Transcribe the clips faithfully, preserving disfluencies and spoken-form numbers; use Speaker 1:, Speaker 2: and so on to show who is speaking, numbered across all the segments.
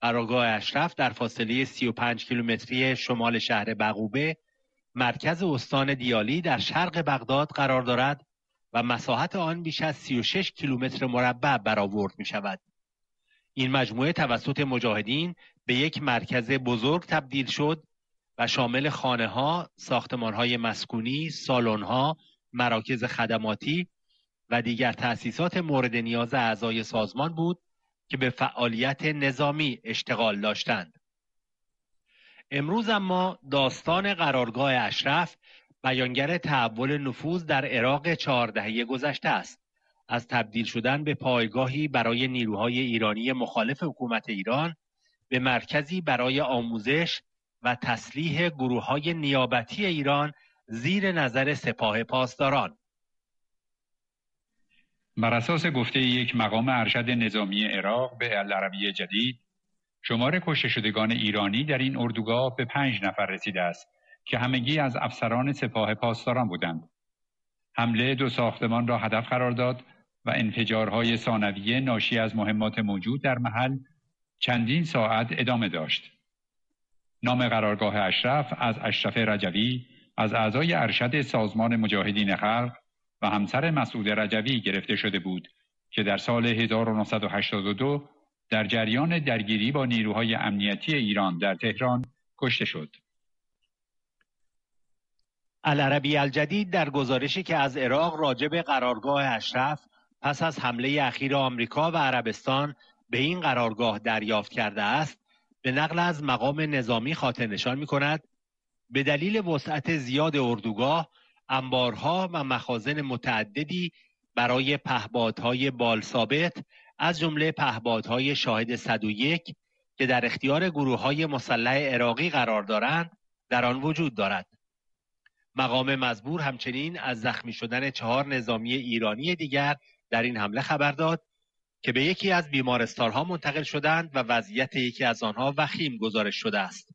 Speaker 1: قرارگاه اشرف در فاصله سی و پنج کیلومتری شمال شهر بقوبه، مرکز استان دیالی در شرق بغداد قرار دارد و مساحت آن بیش از سی و شش کیلومتر مربع برآورد می شود. این مجموعه توسط مجاهدین به یک مرکز بزرگ تبدیل شد و شامل خانه‌ها، ساختمان‌های مسکونی، سالن‌ها، مراکز خدماتی و دیگر تأسیسات مورد نیاز اعضای سازمان بود که به فعالیت نظامی اشتغال داشتند. امروز اما داستان قرارگاه اشرف بیانگر تحول نفوذ در عراق چهار دهه گذشته است. از تبدیل شدن به پایگاهی برای نیروهای ایرانی مخالف حکومت ایران به مرکزی برای آموزش و تسلیح گروه‌های نیابتی ایران زیر نظر سپاه پاسداران.
Speaker 2: بر اساس گفته یک مقام ارشد نظامی عراق به العربیه جدید، شمار کشته شدگان ایرانی در این اردوگاه به پنج نفر رسیده است که همگی از افسران سپاه پاسداران بودند. حمله دو ساختمان را هدف قرار داد و انفجارهای ثانویه ناشی از مهمات موجود در محل چندین ساعت ادامه داشت. نام قرارگاه اشرف از اشرف رجوی، از اعضای ارشد سازمان مجاهدین خلق و همسر مسعود رجوی گرفته شده بود که در سال هزار و نهصد و هشتاد و دو در جریان درگیری با نیروهای امنیتی ایران در تهران کشته شد.
Speaker 1: العربی الجدید در گزارشی که از عراق راجع به قرارگاه اشرف پس از حمله اخیر آمریکا و عربستان به این قرارگاه دریافت کرده است، به نقل از مقام نظامی خاطر نشان می‌کند به دلیل وسعت زیاد اردوگاه، انبارها و مخازن متعددی برای پهپادهای بالثابت از جمله پهپادهای شاهد صد و یک که در اختیار گروه‌های مسلح عراقی قرار دارند در آن وجود دارد. مقام مزبور همچنین از زخمی شدن چهار نظامی ایرانی دیگر در این حمله خبر داد که به یکی از بیمارستان‌ها منتقل شدند و وضعیت یکی از آنها وخیم گزارش شده است.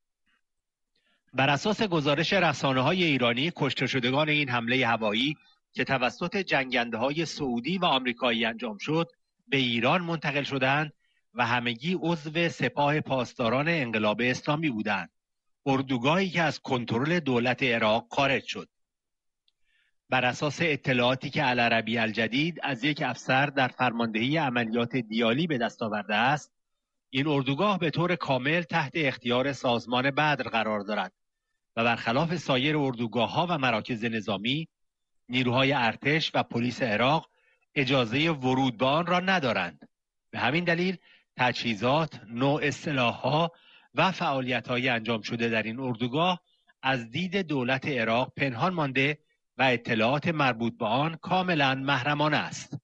Speaker 1: بر اساس گزارش رسانه‌های ایرانی، کشته شدگان این حمله هوایی که توسط جنگنده‌های سعودی و آمریکایی انجام شد، به ایران منتقل شدند و همگی عضو سپاه پاسداران انقلاب اسلامی بودند. اردوگاهی که از کنترل دولت عراق خارج شد. بر اساس اطلاعاتی که العربی الجدید از یک افسر در فرماندهی عملیات دیالی به دست آورده است، این اردوگاه به طور کامل تحت اختیار سازمان بدر قرار دارد و برخلاف سایر اردوگاه‌ها و مراکز نظامی، نیروهای ارتش و پلیس عراق اجازه ورود به آن را ندارند. به همین دلیل تجهیزات، نوع سلاح‌ها و فعالیت‌های انجام شده در این اردوگاه از دید دولت عراق پنهان مانده و اطلاعات مربوط به آن کاملا محرمانه است.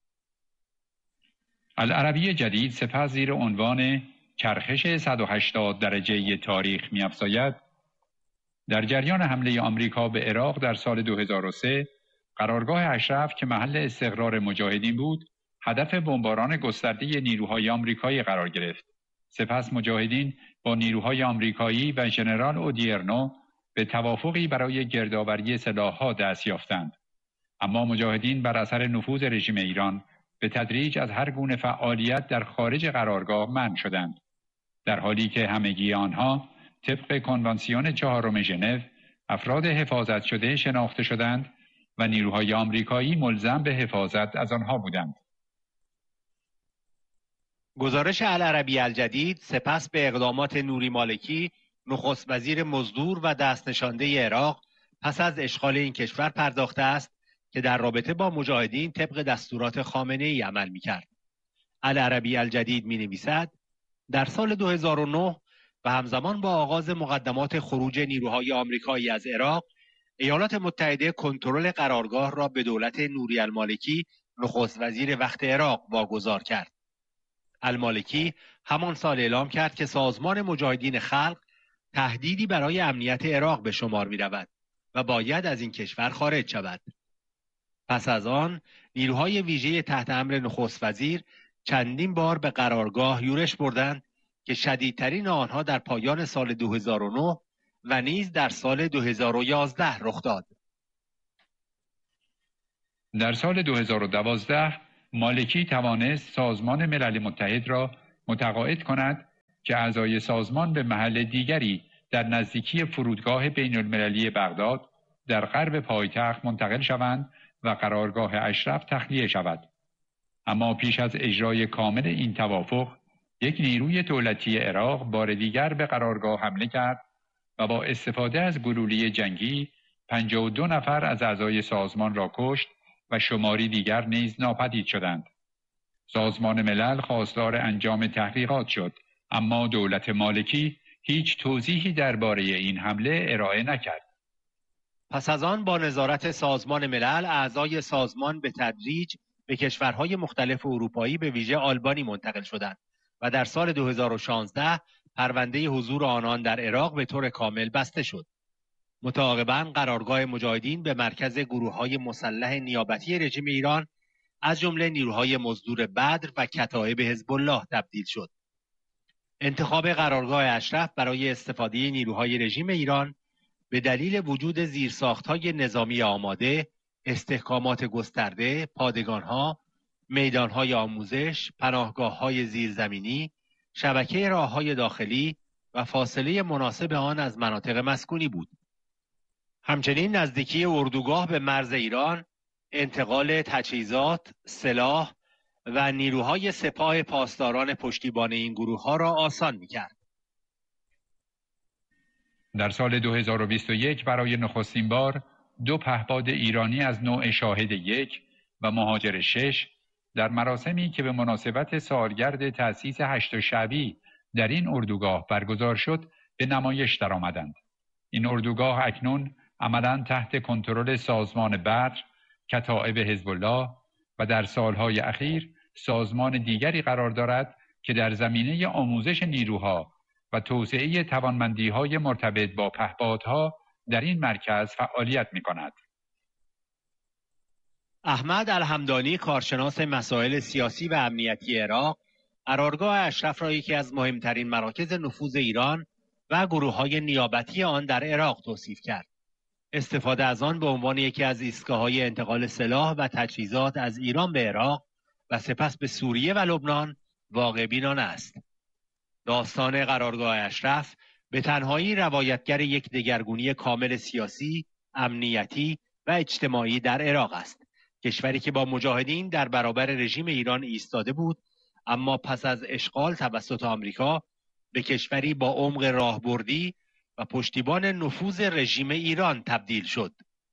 Speaker 2: العربی جدید سپس زیر عنوان چرخش صد و هشتاد درجه تاریخ می‌افزاید در جریان حمله آمریکا به عراق در سال دو هزار و سه، قرارگاه اشرف که محل استقرار مجاهدین بود، هدف بمباران گسترده نیروهای آمریکایی قرار گرفت. سپس مجاهدین با نیروهای آمریکایی و ژنرال اودیرنو به توافقی برای گردآوری سلاح‌ها دست یافتند. اما مجاهدین بر اثر نفوذ رژیم ایران به تدریج از هر گونه فعالیت در خارج قرارگاه منع شدند، در حالی که همگی آنها طبق کنوانسیون چهارم ژنو افراد حفاظت شده شناخته شدند و نیروهای آمریکایی ملزم به حفاظت از آنها بودند.
Speaker 1: گزارش العربی الجدید سپس به اقدامات نوری مالکی، نخست وزیر مزدور و دست نشانده عراق، پس از اشغال این کشور پرداخته است که در رابطه با مجاهدین طبق دستورات خامنه‌ای عمل می‌کرد. العربی الجدید می‌نویسد در سال دو هزار و نه و همزمان با آغاز مقدمات خروج نیروهای آمریکایی از عراق، ایالات متحده کنترل قرارگاه را به دولت نوری المالکی، نخست وزیر وقت عراق، واگذار کرد. المالکی همان سال اعلام کرد که سازمان مجاهدین خلق تهدیدی برای امنیت عراق به شمار می رود و باید از این کشور خارج شود. پس از آن نیروهای ویژه تحت امر نخست وزیر چندین بار به قرارگاه یورش بردند که شدیدترین آنها در پایان سال دو هزار و نه و نیز در سال دو هزار و یازده رخ داد.
Speaker 2: در سال دو هزار و دوازده مالکی توانست سازمان ملل متحد را متقاعد کند که اعضای سازمان به محل دیگری در نزدیکی فرودگاه بین المللی بغداد در غرب پایتخت منتقل شوند و قرارگاه اشرف تخلیه شود. اما پیش از اجرای کامل این توافق، یک نیروی دولتی عراق بار دیگر به قرارگاه حمله کرد و با استفاده از گلوله جنگی پنجاه و دو نفر از اعضای سازمان را کشت و شماری دیگر نیز ناپدید شدند. سازمان ملل خواستار انجام تحقیقات شد، اما دولت مالکی هیچ توضیحی درباره این حمله ارائه نکرد.
Speaker 1: پس از آن با نظارت سازمان ملل، اعضای سازمان به تدریج به کشورهای مختلف اروپایی به ویژه آلبانی منتقل شدند و در سال دو هزار و شانزده پرونده حضور آنان در عراق به طور کامل بسته شد. متعاقباً قرارگاه مجاهدین به مرکز گروه‌های مسلح نیابتی رژیم ایران از جمله نیروهای مزدور بدر و کتایب حزب الله تبدیل شد. انتخاب قرارگاه اشرف برای استفاده نیروهای رژیم ایران به دلیل وجود زیرساخت‌های نظامی آماده، استحکامات گسترده، پادگان‌ها، میدان‌های آموزش، پناهگاه‌های زیرزمینی، شبکه راه‌های داخلی و فاصله مناسب آن از مناطق مسکونی بود. همچنین نزدیکی اردوگاه به مرز ایران، انتقال تجهیزات، سلاح و نیروهای سپاه پاسداران پشتیبان این گروه‌ها را آسان می‌کرد.
Speaker 2: در سال دو هزار و بیست و یک برای نخستین بار دو پهپاد ایرانی از نوع شاهد یک و مهاجر شش در مراسمی که به مناسبت سالگرد تأسیس هشت شعبی در این اردوگاه برگزار شد به نمایش درآمدند. این اردوگاه اکنون عملاً تحت کنترل سازمان بدر، کتایب حزب الله و در سالهای اخیر سازمان دیگری قرار دارد که در زمینه آموزش نیروها و توسعه توانمندی‌های مرتبط با پهپادها در این مرکز فعالیت می‌کند.
Speaker 1: احمد الحمدانی، کارشناس مسائل سیاسی و امنیتی عراق، قرارگاه اشرف را یکی از مهمترین مراکز نفوذ ایران و گروه‌های نیابتی آن در عراق توصیف کرد. استفاده از آن به عنوان یکی از ایستگاه‌های انتقال سلاح و تجهیزات از ایران به عراق و سپس به سوریه و لبنان واقع بینانه است. داستان قرارگاه اشرف به تنهایی روایتگر یک دگرگونی کامل سیاسی، امنیتی و اجتماعی در عراق است. کشوری که با مجاهدین در برابر رژیم ایران ایستاده بود، اما پس از اشغال توسط آمریکا به کشوری با عمق راهبردی و پشتیبان نفوذ رژیم ایران تبدیل شد.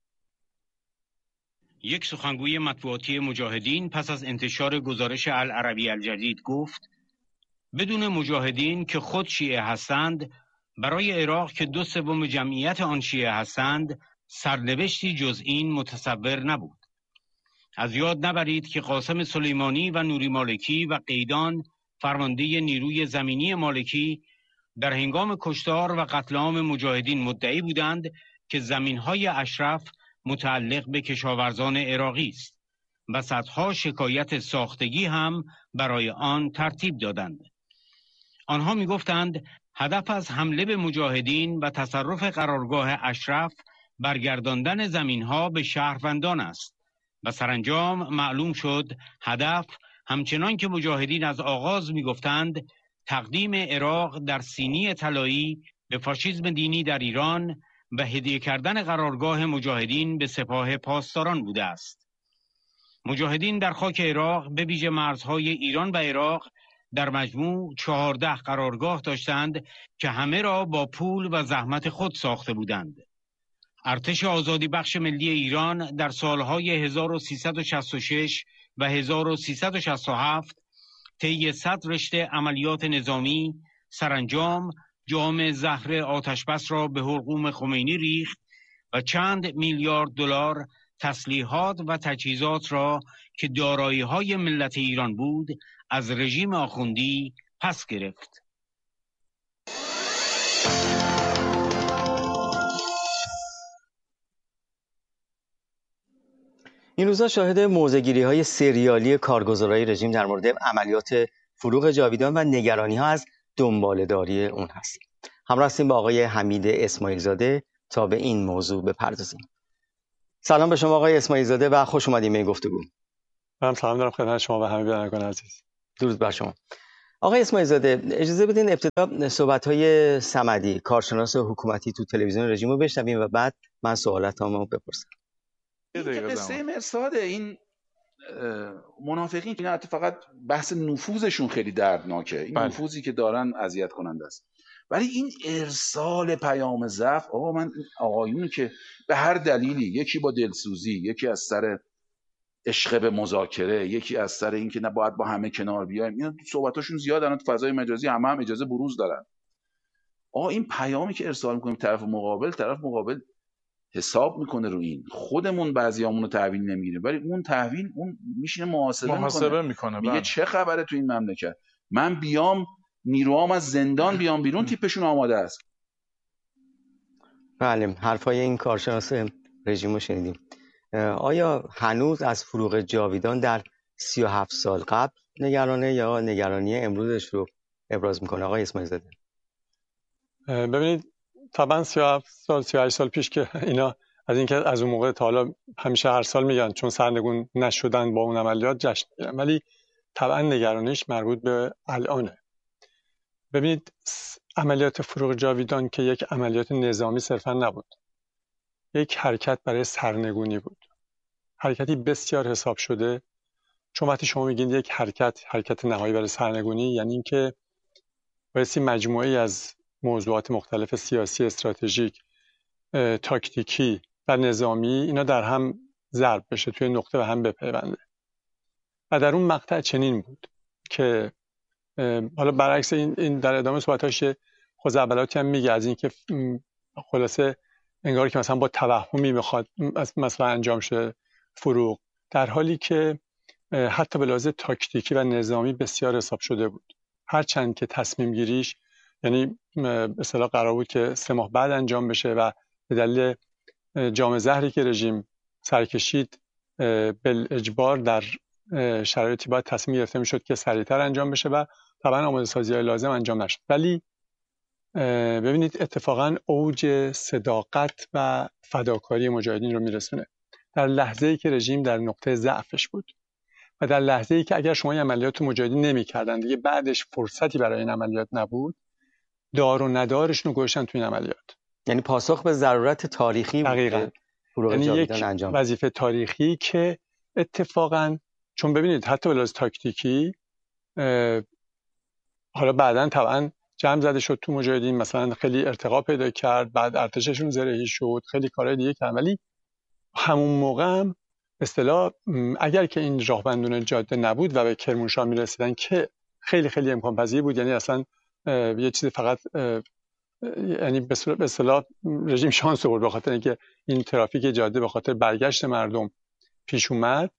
Speaker 3: یک سخنگوی مطبوعاتی مجاهدین پس از انتشار گزارش العربی الجدید گفت: بدون مجاهدین که خود شیعه هستند، برای عراق که دو سوم جمعیت آن شیعه هستند، سرنوشتی جز این متصور نبود. از یاد نبرید که قاسم سلیمانی و نوری مالکی و قیدان، فرمانده نیروی زمینی مالکی، در هنگام کشتار و قتل عام مجاهدین مدعی بودند که زمین‌های اشرف متعلق به کشاورزان عراقی است و صدها شکایت ساختگی هم برای آن ترتیب دادند. آنها می گفتند هدف از حمله به مجاهدین و تصرف قرارگاه اشرف برگرداندن زمین‌ها به شهروندان است و سرانجام معلوم شد هدف، همچنان که مجاهدین از آغاز می گفتند، تقدیم عراق در سینی طلایی به فاشیسم دینی در ایران و هدیه کردن قرارگاه مجاهدین به سپاه پاسداران بوده است. مجاهدین در خاک عراق به ویژه مرزهای ایران و عراق در مجموع چهارده قرارگاه داشتند که همه را با پول و زحمت خود ساخته بودند. ارتش آزادی بخش ملی ایران در سالهای هزار و سیصد و شصت و شش و هزار و سیصد و شصت و هفت طی صد رشته عملیات نظامی سرانجام جام زهر آتشبس را به حلقوم خمینی ریخت و چند میلیارد دلار تسلیحات و تجهیزات را که دارایی‌های ملت ایران بود از رژیم آخوندی پس گرفت.
Speaker 4: این روزها شاهد موضع‌گیری‌های سریالی کارگزارای رژیم در مورد عملیات فروغ جاویدان و نگرانی‌ها از دنباله‌داری اون هستیم. همراه هستیم با آقای حمید اسماعیل زاده تا به این موضوع بپردازیم. سلام به شما آقای اسماعیل زاده و خوش اومدید به گفتگو.
Speaker 5: من سلام دارم خدمت شما و همه بینندگان عزیز.
Speaker 4: درود بر شما. آقای اسماعیل زاده، اجازه بدین ابتدا صحبت‌های صمدی کارشناس حکومتی تو تلویزیون رژیم رو بشنویم و بعد من سوالاتمو بپرسم.
Speaker 5: این که قصه مرصاده، این منافقین اینا حتی فقط بحث نفوذشون خیلی دردناکه، این
Speaker 6: بله.
Speaker 5: نفوذی که دارن اذیت کننده است، ولی این ارسال پیام ضعف، آقا من آقایونی که به هر دلیلی، یکی با دلسوزی، یکی از سر عشق به مذاکره، یکی از سر این که نباید با همه کنار بیایم، اینا صحبتاشون زیاد الان تو فضای مجازی همه هم اجازه بروز دارن. آقا این پیامی که ارسال میکنیم طرف مقابل، طرف مقابل حساب میکنه رو این. خودمون بعضیامون رو تحویل نمیگیریم، ولی اون تحویل اون میشینه محاسبه,
Speaker 6: محاسبه
Speaker 5: میکنه,
Speaker 6: میکنه.
Speaker 5: میگه چه خبره تو این مملکت، من بیام نیروام از زندان بیام بیرون تیپشون آماده است.
Speaker 4: بله، حرفای این کارشناس رژیم رو شنیدیم. آیا هنوز از فروغ جاویدان در سی و هفت سال قبل نگرانه یا نگرانی امروزش رو ابراز میکنه؟ آقای اسماعیل زاده.
Speaker 7: ببینید طبعا سی و هفت سال سی و هشت سال پیش که اینا از اینکه از اون موقع تا حالا همیشه هر سال میگن چون سرنگون نشدن با اون عملیات جشن میگیرن، ولی طبعا نگرانیش مربوط به الانه. ببینید عملیات فروغ جاویدان که یک عملیات نظامی صرفا نبود، یک حرکت برای سرنگونی بود، حرکتی بسیار حساب شده. چون وقتی شما میگین یک حرکت حرکت نهایی برای سرنگونی، یعنی اینکه بایستی مجموعه‌ای از موضوعات مختلف سیاسی، استراتژیک، تاکتیکی و نظامی اینا در هم ضرب بشه، توی نقطه و هم بپیونده. و در اون مقطع چنین بود که حالا برعکس این, این در ادامه صحبتاش خزعبلاتی هم میگه از اینکه خلاصه انگار که مثلا با توهمی میخواد مثلا انجام شه فروغ، در حالی که حتی به لحاظ تاکتیکی و نظامی بسیار حساب شده بود. هرچند که تصمیم گیریش یعنی به اصطلاح قرار بود که سه ماه بعد انجام بشه و به دلیل جام زهری که رژیم سرکشید بالاجبار در شرایطی باید تصمیم گرفته میشد که سریعتر انجام بشه و طبعا آماده سازی های لازم انجام نشد. ولی ببینید اتفاقا اوج صداقت و فداکاری مجاهدین رو میرسونه در لحظه‌ای که رژیم در نقطه ضعفش بود و در لحظه‌ای که اگر شما این عملیات مجاهدین نمی‌کردن دیگه بعدش فرصتی برای این عملیات نبود، دار و ندارشون رو گذاشتن تو این عملیات.
Speaker 4: یعنی پاسخ به ضرورت تاریخی
Speaker 7: بود. یعنی یک
Speaker 4: انجام.
Speaker 7: وظیفه تاریخی که اتفاقا چون ببینید حتی به لحاظ تاکتیکی حالا بعداً طبعا جمع زده شد تو مجاهدین، مثلا خیلی ارتقا پیدا کرد، بعد ارتششون زرهی شد، خیلی کارهای دیگه کردن، ولی همون موقع هم اصطلاح اگر که این راهبندون جاده نبود و به کرمانشاه میرسیدن که خیلی خیلی امکان پذیر بود، یعنی اصلا یه چیز فقط یعنی به اصطلاح رژیم شانس آورد به خاطر اینکه این ترافیک جاده به خاطر برگشت مردم پیش اومد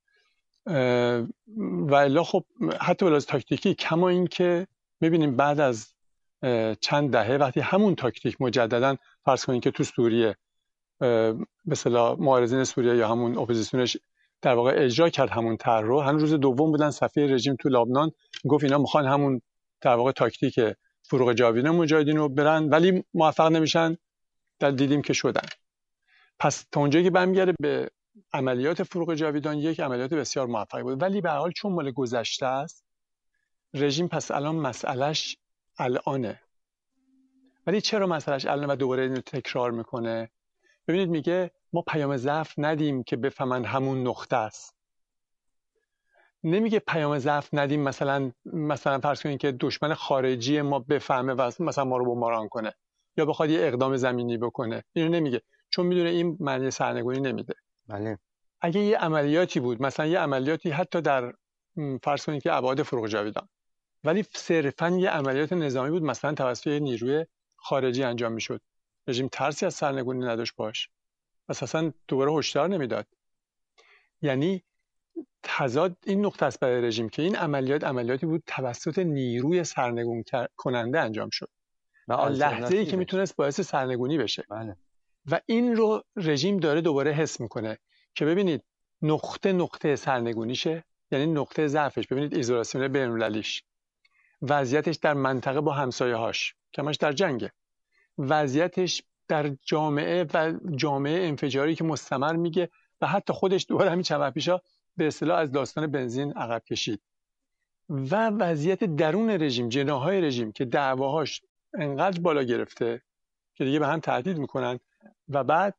Speaker 7: و الا خب حتی به لحاظ تاکتیکی کما این که میبینیم بعد از چند دهه وقتی همون تاکتیک مجددا فرض کنید که تو سوریه به اصطلاح معارضین سوریه یا همون اپوزیسیونش در واقع اجرا کرد همون طرح رو، همون روز دوم بودن صفحه رژیم تو لبنان گفت اینا میخوان همون در واقع تاکتیک فروغ جاویدان مجاهدین رو برن، ولی موفق نمیشن، در دیدیم که شدن. پس تا اونجایی که برمیگرده به عملیات فروغ جاویدان یک عملیات بسیار موفقی بود، ولی به هر حال چون مال گذشته است رژیم پس الان مسئلهش الانه. ولی چرا مسئلهش الان و دوباره اینو تکرار میکنه؟ ببینید میگه ما پیام ضعف ندیم که بفهمن همون نقطه است. نمیگه پیام ضعف ندیم مثلا مثلا فرض کنید که دشمن خارجی ما بفهمه و مثلا ما رو بمباران کنه یا بخواد یه اقدام زمینی بکنه، اینو نمیگه چون میدونه این معنی سرنگونی نمیده.
Speaker 4: بله.
Speaker 7: اگه یه عملیاتی بود مثلا یه عملیاتی حتی در فرض کنید که ابعاد فروغ جاویدان، ولی صرفاً یه عملیات نظامی بود مثلا توسط یه نیروی خارجی انجام میشد، رژیم ترسی از سرنگونی نداشت باش، اساساً دوباره هشدار نمیداد. یعنی تضاد این نقطه است برای رژیم که این عملیات عملیاتی بود توسط نیروی سرنگون کننده انجام شد و لحظه‌ای که میتونست باعث سرنگونی بشه.
Speaker 4: بله.
Speaker 7: و این رو رژیم داره دوباره حس میکنه که ببینید نقطه نقطه سرنگونیشه، یعنی نقطه ضعفش. ببینید ایزولاسیون بین‌المللیش، وضعیتش در منطقه با همسایه‌هاش که همش در جنگه، وضعیتش در جامعه و جامعه انفجاری که مستمر میگه و حتی خودش دوباره همین چند وقت پیشا به اصطلاح از داستان بنزین عقب کشید و وضعیت درون رژیم، جناح‌های رژیم که دعواهاش انقدر بالا گرفته که دیگه به هم تهدید میکنن و بعد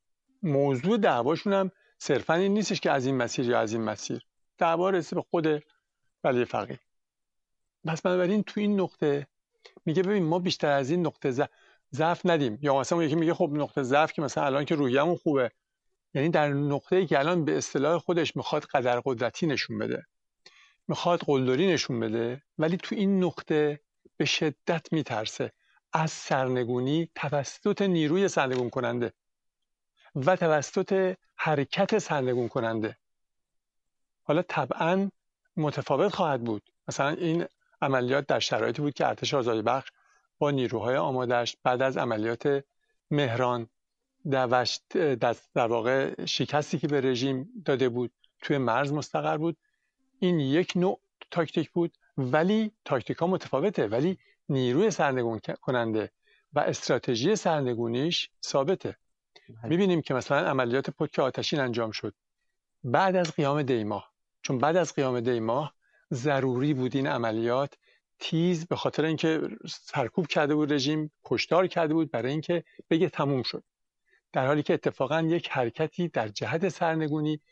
Speaker 7: موضوع دعواشون هم صرفا این نیستش که از این مسیر یا از این مسیر، دعوا رسید به خود ولی فقیه. پس بنابراین تو این نقطه میگه ببین ما بیشتر از این نقطه ضعف ندیم، یا مثلا اون یکی میگه خب نقطه ضعف که مثلا الان که روحیه‌مون خوبه، یعنی در نقطه‌ای که الان به اصطلاح خودش میخواد قدر قدرتی نشون بده، میخواد قلدری نشون بده، ولی تو این نقطه به شدت میترسه از سرنگونی توسط نیروی سرنگون کننده و توسط حرکت سرنگون کننده. حالا طبعا متفاوت خواهد بود. مثلا این عملیات در شرایطی بود که ارتش آزادی بخش با نیروهای آماده‌اش بعد از عملیات مهران در, در واقع شکستی که به رژیم داده بود توی مرز مستقر بود. این یک نوع تاکتیک بود، ولی تاکتیک ها متفاوته، ولی نیروی سرنگون کننده و استراتژی سرنگونیش ثابته. میبینیم که مثلا عملیات پتک آتشین انجام شد بعد از قیام دیماه، چون بعد از قیام دیماه ضروری بود این عملیات تیز، به خاطر اینکه سرکوب کرده بود رژیم، کشتار کرده بود، برای اینکه بگه تموم شد، در حالی که اتفاقا یک حرکتی در جهت سرنگونی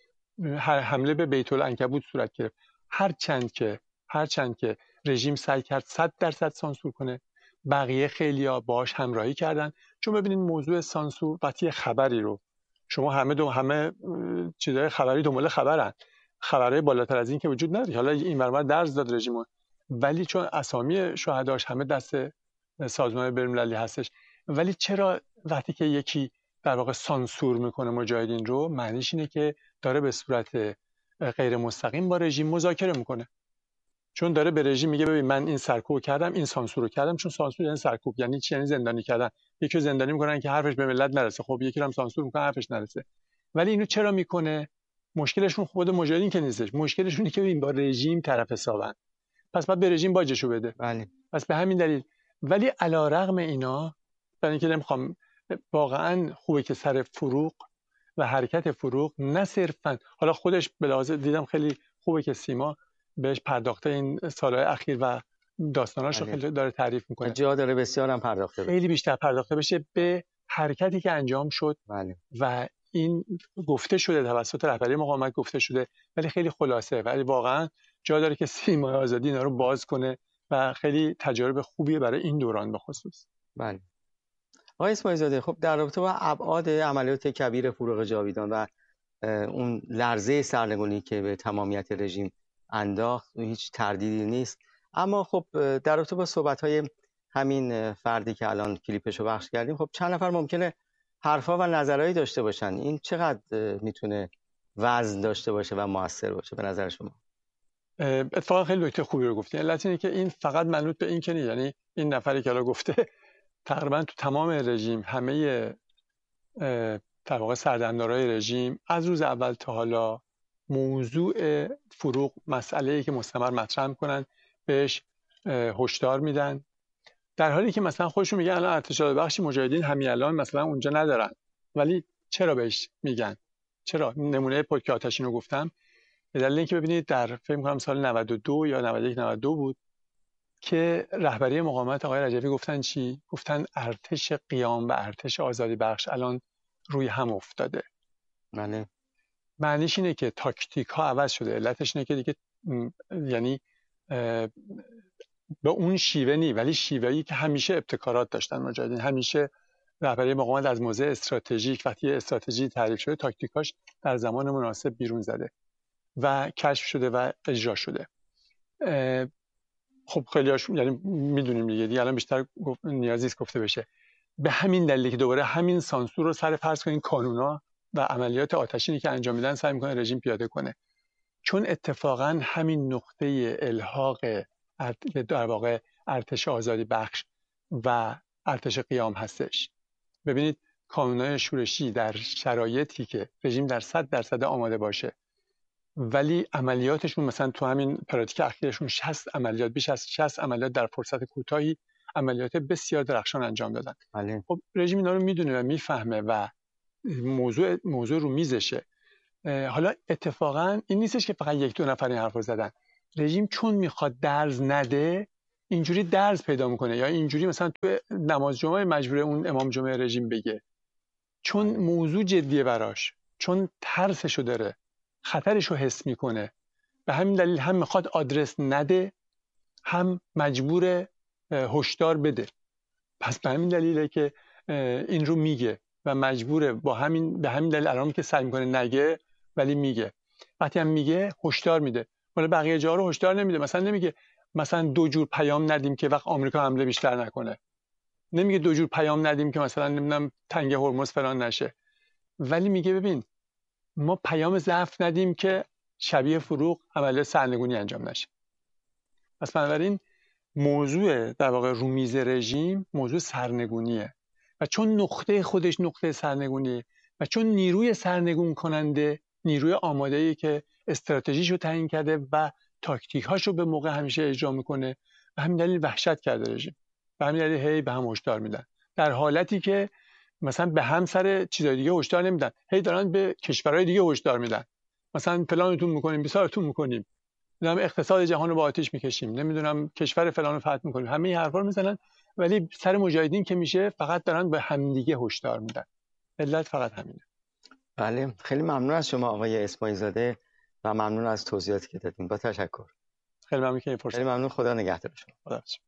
Speaker 7: حمله به بیت العنکبوت صورت گرفت. هرچند که هرچند که رژیم سعی کرد صد درصد سانسور کنه، بقیه خیلیا باهاش همراهی کردن. چون ببینید موضوع سانسور وقتی خبری رو شما همه دو همه چیزای خبری دنبال خبرن، خبرهای بالاتر از این که وجود نداره. حالا این برنامه درز داد رژیم، ولی چون اسامی شهداش همه دست سازمان بین‌المللی هستش، ولی چرا وقتی که یکی در واقع سانسور میکنه مجاهدین رو، معنیش اینه که داره به صورت غیر مستقیم با رژیم مذاکره میکنه، چون داره به رژیم میگه ببین من این سرکوب کردم، این سانسور رو کردم. چون سانسور یعنی سرکوب، یعنی چی؟ یعنی زندانی کردن. یکی رو زندانی میکنن که حرفش به ملت نرسه، خب یکی رو هم سانسور میکنن حرفش نرسه. ولی اینو چرا میکنه؟ مشکلشون خود مجاهدین که نیستش، مشکلشون اینه که ببین با رژیم طرف حسابن، پس بعد به رژیم باجشو بده.
Speaker 4: بله.
Speaker 7: پس به همین دلیل. ولی علیرغم اینا، برای اینکه نمیخوام، واقعا خوبه که سر فروغ و حرکت فروغ نه صرفا، حالا خودش به لحاظ دیدم خیلی خوبه که سیما بهش پرداخته این سالهای اخیر و داستاناشو خیلی داره تعریف میکنه،
Speaker 4: جا داره بسیار هم پرداخته بشه،
Speaker 7: خیلی بیشتر پرداخته بشه به حرکتی که انجام شد.
Speaker 4: بله.
Speaker 7: و این گفته شده توسط رهبری مقاومت، گفته شده ولی خیلی خلاصه، ولی واقعا جا داره که سیما آزادی اینا رو باز کنه و خیلی تجارب خوبیه برای این دوران به خصوص.
Speaker 4: بله. آقای اسماعیل زاده، خب در رابطه با ابعاد عملیات کبیر فروغ جاویدان و اون لرزه سرنگونی که به تمامیت رژیم انداخت هیچ تردیدی نیست، اما خب در رابطه با صحبت‌های همین فردی که الان کلیپشو پخش کردیم، خب چند نفر ممکنه حرفا و نظرهایی داشته باشن، این چقدر میتونه وزن داشته باشه و موثر باشه به نظر شما؟
Speaker 7: اتفاقا خیلی نکته خوبی رو گفتین. علت اینه که این فقط منوط به این که نیست، یعنی این نفری که الان گفته تقریبا تو تمام رژیم همه در واقع سردمدارای رژیم از روز اول تا حالا موضوع فروغ مسئله‌ای که مستمر مطرح می‌کنن، بهش هشدار میدن، در حالی که مثلا خودشون میگن الان ارتش بخشی مجاهدین همین الان مثلا اونجا ندارن، ولی چرا بهش میگن؟ چرا؟ نمونه پتک آتشین رو گفتم به دلیل اینکه ببینید در فکر می‌کنم سال نود و دو یا نود و یک نود و دو بود که رهبری مقاومت آقای رجوی گفتن چی؟ گفتن ارتش قیام و ارتش آزادی بخش الان روی هم افتاده.
Speaker 4: بله.
Speaker 7: معنیش اینه که تاکتیک ها عوض شده. علتش اینه که دیگه یعنی به اون شیوه نی، ولی شیوهی که همیشه ابتکارات داشتن مجاهدین، همیشه رهبری مقاومت از موضع استراتژیک وقتی استراتژی تعریف شده تاکتیکاش در زمان مناسب بیرون زده و کشف شده و اجرا شده. خب خیلی هاش یعنی میدونیم دیگه دیگه الان بیشتر نیازی است گفته بشه. به همین دلیل که دوباره همین سانسور رو سر فرض کنین کانونا و عملیات آتشینی که انجام میدن سعی میکنه رژیم پیاده کنه، چون اتفاقا همین نقطه الحاق در واقع ارتش آزادی بخش و ارتش قیام هستش. ببینید کانونای شورشی در شرایطی که رژیم در صد درصد آماده باشه ولی عملیاتشون مثلا تو همین پراتیک اخیرشون شصت عملیات، بیش از شصت عملیات در فرصت کوتاهی عملیات بسیار درخشان انجام دادن.
Speaker 4: بله.
Speaker 7: خب رژیم اینا رو میدونه و میفهمه و موضوع موضوع رو میزشه. حالا اتفاقا این نیستش که فقط یک دو نفر این حرفو زدن، رژیم چون میخواد درز نده اینجوری درز پیدا میکنه، یا اینجوری مثلا تو نماز جمعه مجبور اون امام جمعه رژیم بگه، چون موضوع جدیه براش، چون ترسشو داره، خطرشو حس میکنه، به همین دلیل هم میخواد آدرس نده، هم مجبور هشدار بده. پس به همین دلیله که این رو میگه و مجبوره با همین به همین دلیل الان که سعی میکنه نگه ولی میگه. وقتی هم میگه هشدار میده. ولی بقیه جا رو هشدار نمیده. مثلا نمیگه مثلا دو جور پیام ندیم که وقت آمریکا حمله بیشتر نکنه. نمیگه دو جور پیام ندیم که مثلا نمیدونم تنگ هرمز فلان نشه. ولی میگه ببین ما پیام ضعف ندیم که شبیه فروغ عملیات سرنگونی انجام نشه. پس بنابراین موضوع در واقع رومیز رژیم موضوع سرنگونیه و چون نقطه خودش نقطه سرنگونیه و چون نیروی سرنگون کننده نیروی آماده‌ای که استراتژیشو تعیین کرده و تاکتیک‌هاشو به موقع همیشه اجرا میکنه، به همین دلیل وحشت کرده رژیم. به همین دلیل هی به هم هشدار میدن، در حالتی که مثلا به هم سر چیزای دیگه هشدار نمیدن، هی دارن به کشورهای دیگه هشدار میدن، مثلا فلانتون میکنیم بیسارتون میکنیم، نمیدونم اقتصاد جهان رو با آتش میکشیم، نمیدونم کشور فلان رو فتح میکنیم، همه این حرفا رو میزنن ولی سر مجاهدین که میشه فقط دارن به همدیگه هشدار میدن. علت فقط همینه.
Speaker 4: بله، خیلی ممنون از شما آقای اسماعیل زاده و ممنون از توضیحاتی که دادین. با تشکر.
Speaker 7: خیلی ممنون که این فرصت.
Speaker 4: خیلی ممنون. خدا نگهدار شما.
Speaker 7: خدا